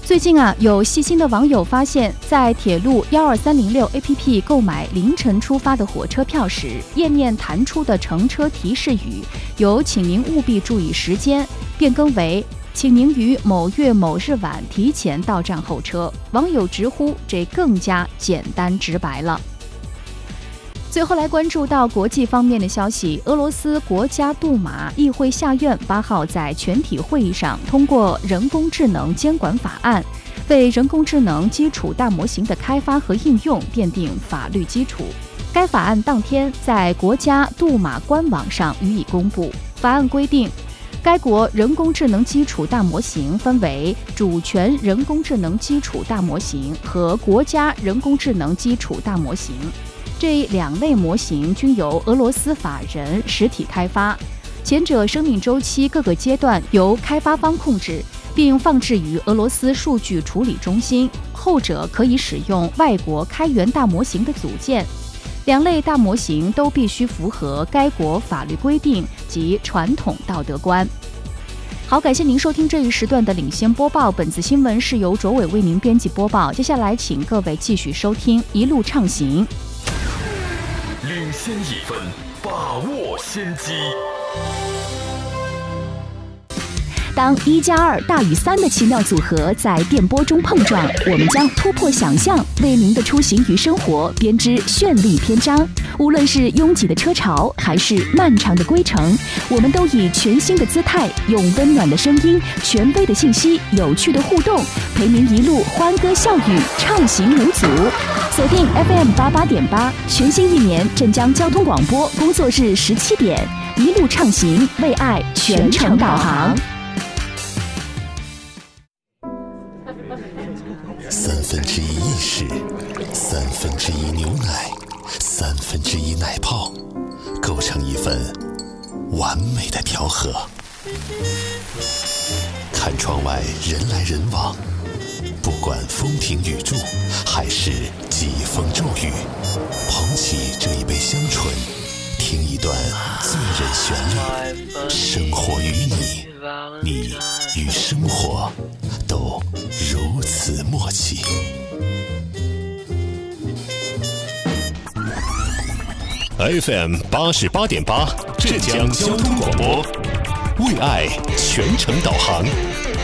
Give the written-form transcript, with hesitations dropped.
最近有细心的网友发现，在铁路12306 APP 购买凌晨出发的火车票时，页面弹出的乘车提示语由请您务必注意时间变更为请您于某月某日晚提前到站候车。网友直呼这更加简单直白了。最后来关注到国际方面的消息，俄罗斯国家杜马议会下院8号在全体会议上通过人工智能监管法案，为人工智能基础大模型的开发和应用奠定法律基础。该法案当天在国家杜马官网上予以公布。法案规定，该国人工智能基础大模型分为主权人工智能基础大模型和国家人工智能基础大模型。这2类模型均由俄罗斯法人实体开发，前者生命周期各个阶段由开发方控制，并放置于俄罗斯数据处理中心；后者可以使用外国开源大模型的组件。2类大模型都必须符合该国法律规定及传统道德观。好，感谢您收听这一时段的领先播报。本次新闻是由卓伟为您编辑播报。接下来，请各位继续收听《一路畅行》。 领先1分，把握先机。 当1+2大于3的奇妙组合在电波中碰撞，我们将突破想象，为您的出行与生活编织绚丽篇章。无论是拥挤的车潮，还是漫长的归程，我们都以全新的姿态，用温暖的声音、权威的信息、有趣的互动，陪您一路欢歌笑语，畅行无阻。锁定 FM88.8，全新1年镇江交通广播工作日17点，一路畅行，为爱全程导航。 1/3意式，1/3牛奶，1/3奶泡，构成一份完美的调和。看窗外人来人往，不管风停雨住，还是疾风骤雨，捧起这一杯香醇，听一段醉人旋律。生活与你，你与生活都如此默契。 FM 88.8，镇江交通广播，为爱全程导航。